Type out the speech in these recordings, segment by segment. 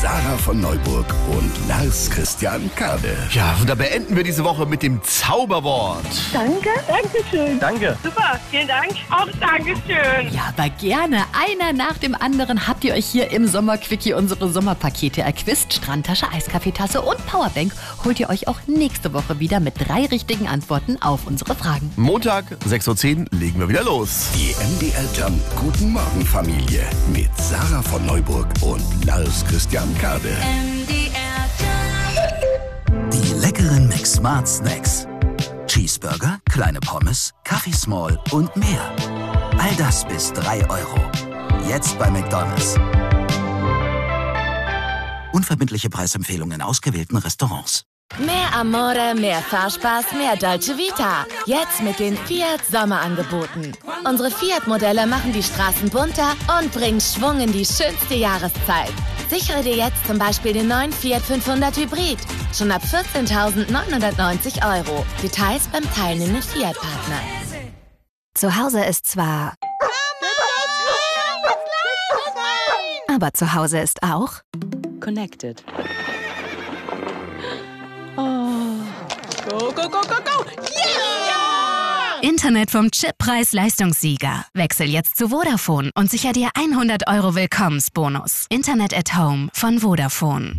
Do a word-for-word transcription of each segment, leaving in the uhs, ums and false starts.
Sarah von Neuburg und Lars Christian Kade. Ja, und da beenden wir diese Woche mit dem Zauberwort. Danke. Dankeschön. Danke. Super, vielen Dank. Auch Dankeschön. Ja, aber gerne. Einer nach dem anderen habt ihr euch hier im Sommerquickie unsere Sommerpakete erquist. Strandtasche, Eiskaffeetasse und Powerbank holt ihr euch auch nächste Woche wieder mit drei richtigen Antworten auf unsere Fragen. Montag, sechs Uhr zehn, legen wir wieder los. Die M D R Jump Guten Morgen Familie mit Sarah von Neuburg und Lars Christian Kade. M D R Jump. Die leckeren McSmart Snacks. Cheeseburger, kleine Pommes, Kaffee Small und mehr. All das bis drei Euro. Jetzt bei McDonald's. Unverbindliche Preisempfehlungen in ausgewählten Restaurants. Mehr Amore, mehr Fahrspaß, mehr Dolce Vita. Jetzt mit den Fiat Sommerangeboten. Unsere Fiat-Modelle machen die Straßen bunter und bringen Schwung in die schönste Jahreszeit. Sichere dir jetzt zum Beispiel den neuen Fiat fünfhundert Hybrid. Schon ab vierzehntausendneunhundertneunzig Euro. Details beim teilnehmenden Fiat-Partner. Zu Hause ist zwar... Aber zu Hause ist auch... Connected. Oh. Go, go, go, go, go! Yeah! Internet vom Chip-Preis-Leistungssieger. Wechsel jetzt zu Vodafone und sicher dir hundert Euro Willkommensbonus. Internet at Home von Vodafone.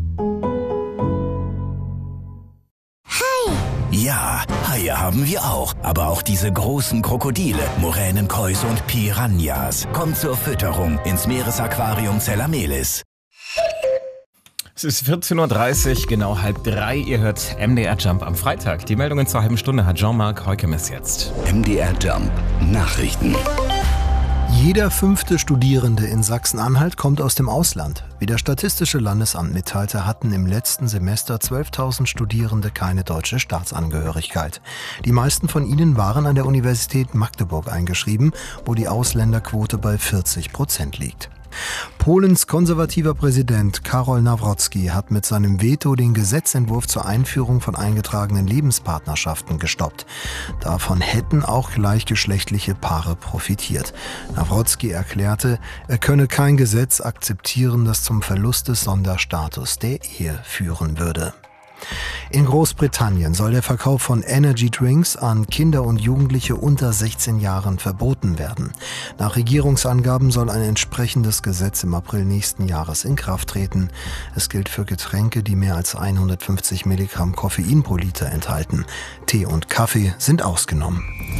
Ja, Haie haben wir auch. Aber auch diese großen Krokodile, Moränenkäuse und Piranhas. Kommt zur Fütterung ins Meeresaquarium Zellamelis. Es ist vierzehn Uhr dreißig, genau halb drei. Ihr hört M D R Jump am Freitag. Die Meldungen zur halben Stunde hat Jean-Marc Heukemes jetzt. M D R Jump Nachrichten. Jeder fünfte Studierende in Sachsen-Anhalt kommt aus dem Ausland. Wie das Statistische Landesamt mitteilte, hatten im letzten Semester zwölftausend Studierende keine deutsche Staatsangehörigkeit. Die meisten von ihnen waren an der Universität Magdeburg eingeschrieben, wo die Ausländerquote bei vierzig Prozent liegt. Polens konservativer Präsident Karol Nawrocki hat mit seinem Veto den Gesetzentwurf zur Einführung von eingetragenen Lebenspartnerschaften gestoppt. Davon hätten auch gleichgeschlechtliche Paare profitiert. Nawrocki erklärte, er könne kein Gesetz akzeptieren, das zum Verlust des Sonderstatus der Ehe führen würde. In Großbritannien soll der Verkauf von Energy Drinks an Kinder und Jugendliche unter sechzehn Jahren verboten werden. Nach Regierungsangaben soll ein entsprechendes Gesetz im April nächsten Jahres in Kraft treten. Es gilt für Getränke, die mehr als hundertfünfzig Milligramm Koffein pro Liter enthalten. Tee und Kaffee sind ausgenommen.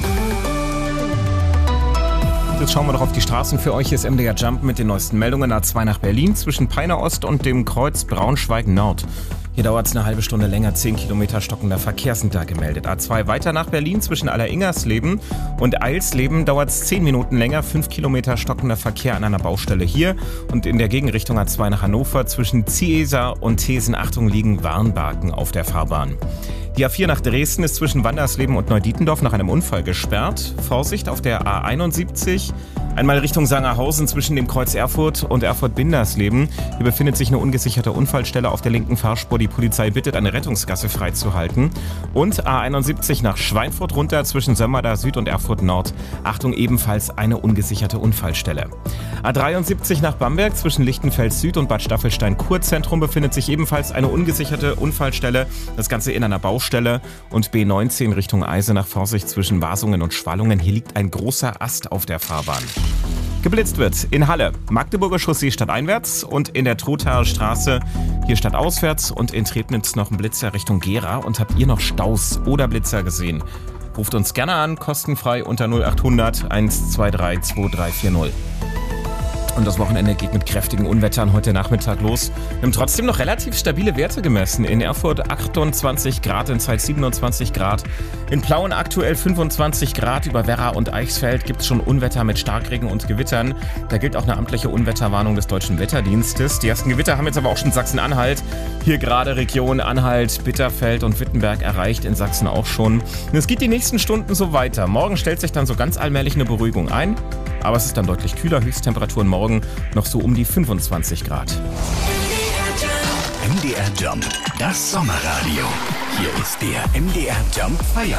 Jetzt schauen wir doch auf die Straßen. Für euch ist M D R Jump mit den neuesten Meldungen. A zwei nach Berlin zwischen Peiner Ost und dem Kreuz Braunschweig Nord. Hier dauert es eine halbe Stunde länger, zehn Kilometer stockender Verkehr sind da gemeldet. A zwei weiter nach Berlin zwischen Alleringersleben und Eilsleben dauert es zehn Minuten länger, fünf Kilometer stockender Verkehr an einer Baustelle hier. Und in der Gegenrichtung A zwei nach Hannover zwischen Ziesa und Thesen, Achtung, liegen Warnbarken auf der Fahrbahn. Die A vier nach Dresden ist zwischen Wandersleben und Neudietendorf nach einem Unfall gesperrt. Vorsicht auf der A einundsiebzig. Einmal Richtung Sangerhausen zwischen dem Kreuz Erfurt und Erfurt-Bindersleben. Hier befindet sich eine ungesicherte Unfallstelle auf der linken Fahrspur. Die Polizei bittet, eine Rettungsgasse freizuhalten. Und A einundsiebzig nach Schweinfurt runter zwischen Sömmerda Süd und Erfurt Nord. Achtung, ebenfalls eine ungesicherte Unfallstelle. A dreiundsiebzig nach Bamberg zwischen Lichtenfels Süd und Bad Staffelstein Kurzentrum befindet sich ebenfalls eine ungesicherte Unfallstelle. Das Ganze in einer Baustelle. Und B neunzehn Richtung Eisenach, Vorsicht zwischen Wasungen und Schwallungen. Hier liegt ein großer Ast auf der Fahrbahn. Geblitzt wird in Halle, Magdeburger Chaussee stadteinwärts und in der Trothaer Straße hier stadtauswärts und in Trebnitz noch ein Blitzer Richtung Gera. Und habt ihr noch Staus oder Blitzer gesehen? Ruft uns gerne an, kostenfrei unter null achthundert eins zwei drei zwei drei vier null. Und das Wochenende geht mit kräftigen Unwettern heute Nachmittag los. Wir haben trotzdem noch relativ stabile Werte gemessen. In Erfurt achtundzwanzig Grad, in Zeitz siebenundzwanzig Grad. In Plauen aktuell fünfundzwanzig Grad. Über Werra und Eichsfeld gibt es schon Unwetter mit Starkregen und Gewittern. Da gilt auch eine amtliche Unwetterwarnung des Deutschen Wetterdienstes. Die ersten Gewitter haben jetzt aber auch schon Sachsen-Anhalt. Hier gerade Region Anhalt, Bitterfeld und Wittenberg erreicht, in Sachsen auch schon. Und es geht die nächsten Stunden so weiter. Morgen stellt sich dann so ganz allmählich eine Beruhigung ein. Aber es ist dann deutlich kühler, Höchsttemperaturen morgen noch so um die fünfundzwanzig Grad. M D R Jump, das Sommerradio. Hier ist der M D R Jump Feier.